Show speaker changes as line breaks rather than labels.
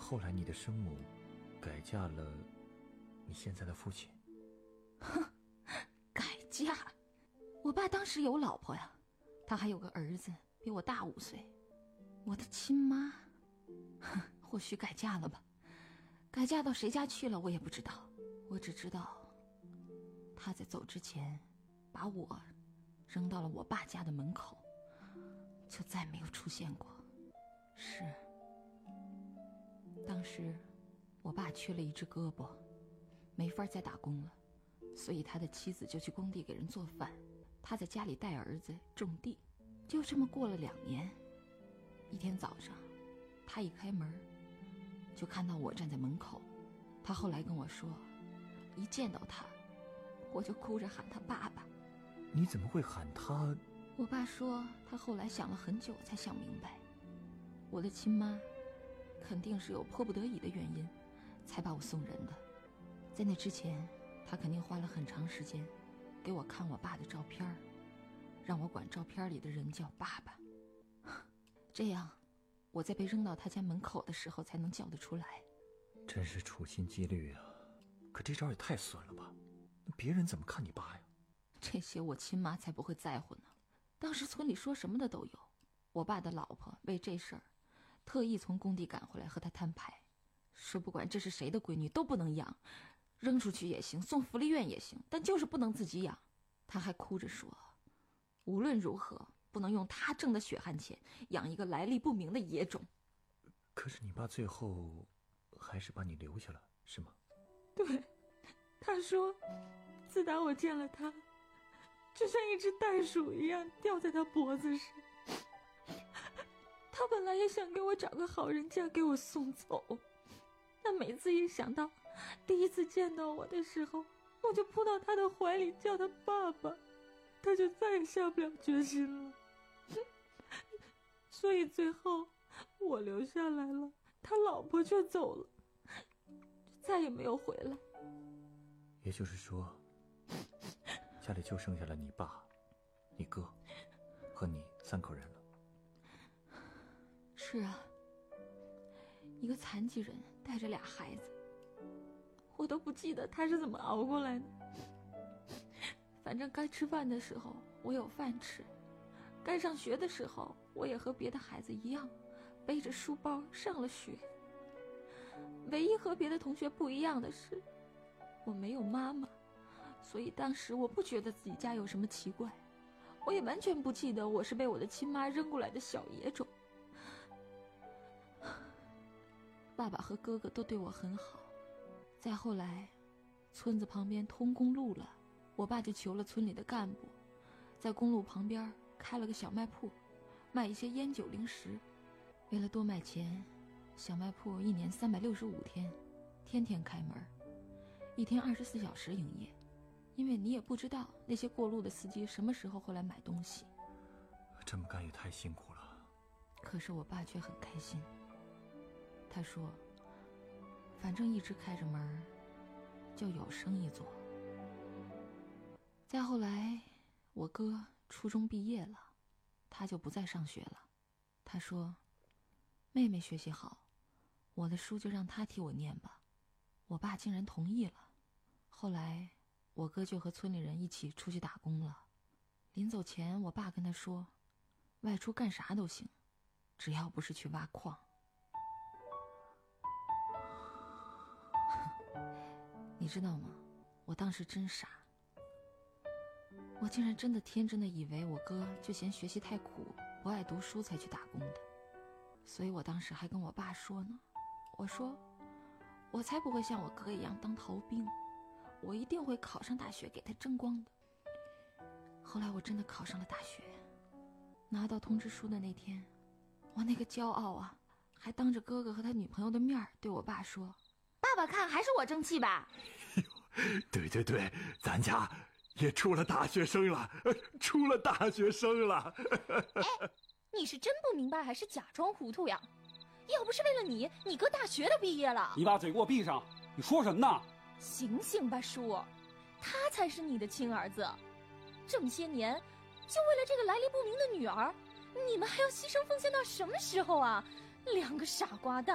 后来你的生母改嫁了你现在的父亲。
哼，改嫁？我爸当时有老婆呀，他还有个儿子比我大5岁。我的亲妈，或许改嫁了吧，改嫁到谁家去了我也不知道。我只知道他在走之前把我扔到了我爸家的门口，就再没有出现过。是，当时我爸缺了一只胳膊，没法再打工了，所以他的妻子就去工地给人做饭，他在家里带儿子种地。就这么过了2年，一天早上他一开门就看到我站在门口。他后来跟我说，一见到他我就哭着喊他爸爸。
你怎么会喊他？
我爸说他后来想了很久才想明白，我的亲妈肯定是有迫不得已的原因才把我送人的。在那之前他肯定花了很长时间给我看我爸的照片，让我管照片里的人叫爸爸，这样我在被扔到他家门口的时候才能叫得出来。
真是处心积虑啊，可这招也太损了吧，别人怎么看你爸呀？
这些我亲妈才不会在乎呢，当时村里说什么的都有。我爸的老婆为这事儿特意从工地赶回来和他摊牌，说不管这是谁的闺女都不能养，扔出去也行，送福利院也行，但就是不能自己养。他还哭着说，无论如何不能用他挣的血汗钱养一个来历不明的野种。
可是你爸最后还是把你留下了，是吗？
对，他说自打我见了他，就像一只袋鼠一样吊在他脖子上。他本来也想给我找个好人家给我送走，但每次一想到第一次见到我的时候，我就扑到他的怀里叫他爸爸，他就再也下不了决心了。所以最后我留下来了，他老婆却走了，再也没有回来。
也就是说，家里就剩下了你爸、你哥和你3口人了。
是啊，一个残疾人带着2孩子，我都不记得他是怎么熬过来的。反正该吃饭的时候我有饭吃，该上学的时候我也和别的孩子一样背着书包上了学。唯一和别的同学不一样的是，我没有妈妈，所以当时我不觉得自己家有什么奇怪，我也完全不记得我是被我的亲妈扔过来的小野种。爸爸和哥哥都对我很好，再后来村子旁边通公路了，我爸就求了村里的干部，在公路旁边开了个小卖铺，卖一些烟酒零食。为了多卖钱，小卖铺1年365天天天开门，一天24小时营业，因为你也不知道那些过路的司机什么时候会来买东西。
这么干也太辛苦了。
可是我爸却很开心，他说反正一直开着门就有生意做。再后来我哥初中毕业了，他就不再上学了。他说妹妹学习好，我的书就让她替我念吧。我爸竟然同意了。后来我哥就和村里人一起出去打工了。临走前我爸跟他说，外出干啥都行，只要不是去挖矿。你知道吗，我当时真傻，我竟然真的天真的以为我哥就嫌学习太苦，不爱读书才去打工的。所以我当时还跟我爸说呢，我说我才不会像我哥一样当逃兵，我一定会考上大学给他争光的。后来我真的考上了大学，拿到通知书的那天，我那个骄傲啊，还当着哥哥和他女朋友的面对我爸说，爸爸看还是我争气吧。
对对对，咱家也出了大学生了，出了大学生了。
哎，你是真不明白还是假装糊涂呀？要不是为了你，你哥大学都毕业了。
你把嘴给我闭上，你说什么呢？
醒醒吧叔，他才是你的亲儿子，这么些年就为了这个来历不明的女儿，你们还要牺牲奉献到什么时候啊？2个傻瓜蛋。